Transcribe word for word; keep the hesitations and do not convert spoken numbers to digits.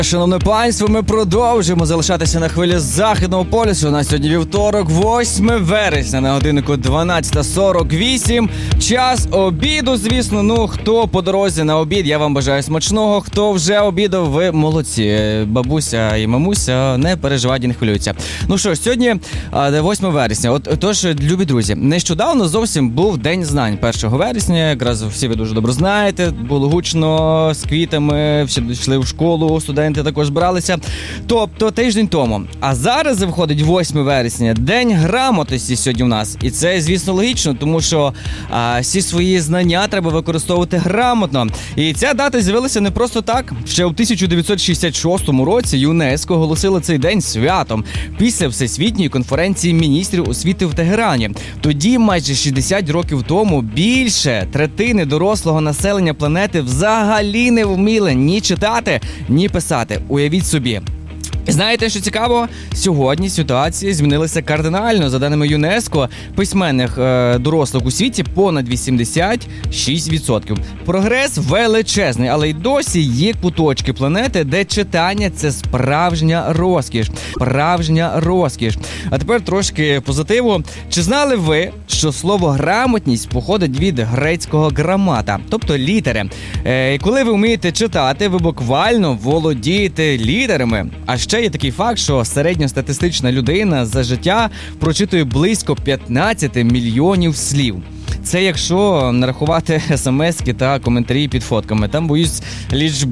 Шановне панство, ми продовжуємо залишатися на хвилі Західного полюсу. У нас сьогодні вівторок, восьме вересня, на годиннику дванадцята сорок вісім. Час обіду, звісно. Ну, хто по дорозі на обід, я вам бажаю смачного. Хто вже обідав, ви молодці. Бабуся і мамуся, не переживайте, не хвилюються. Ну що ж, сьогодні восьме вересня. От, тож, любі друзі, нещодавно зовсім був День знань. першого вересня, якраз всі ви дуже добре знаєте, було гучно, з квітами, всі йшли в школу, студенти також бралися. Тобто тиждень тому. А зараз виходить восьме вересня, День грамотності сьогодні у нас. І це, звісно, логічно, тому що а, всі свої знання треба використовувати грамотно. І ця дата з'явилася не просто так. Ще у тисяча дев'ятсот шістдесят шостому році ЮНЕСКО оголосило цей день святом після Всесвітньої конференції міністрів освіти в Тегерані. Тоді, майже шістдесят років тому, більше третини дорослого населення планети взагалі не вміли ні читати, ні писати. Уявіть собі. Знаєте, що цікаво? Сьогодні ситуація змінилася кардинально. За даними ЮНЕСКО, письменних е, дорослих у світі понад вісімдесят шість відсотків. Прогрес величезний, але й досі є куточки планети, де читання – це справжня розкіш. Справжня розкіш. А тепер трошки позитиву. Чи знали ви, що слово «грамотність» походить від грецького «грамата», тобто літери? Е, коли ви вмієте читати, ви буквально володієте літерами. А ще є такий факт, що середньостатистична людина за життя прочитує близько п'ятнадцять мільйонів слів. Це якщо нарахувати смски та коментарі під фотками. Там, боюсь, лічба